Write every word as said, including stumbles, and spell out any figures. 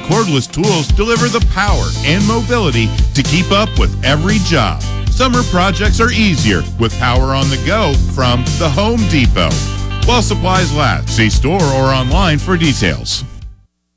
cordless tools deliver the power and mobility to keep up with every job. Summer projects are easier with power on the go from the Home Depot. While supplies last, see store or online for details.